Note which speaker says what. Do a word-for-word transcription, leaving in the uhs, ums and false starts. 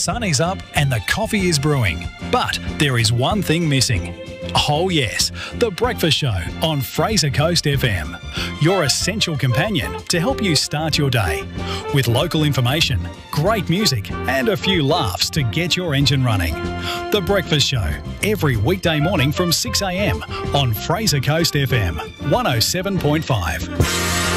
Speaker 1: sun is up and the coffee is brewing. But there is one thing missing. Oh yes, The Breakfast Show on Fraser Coast F M. Your essential companion to help you start your day. With local information, great music and a few laughs to get your engine running. The Breakfast Show, every weekday morning from six a m on Fraser Coast F M, one oh seven point five.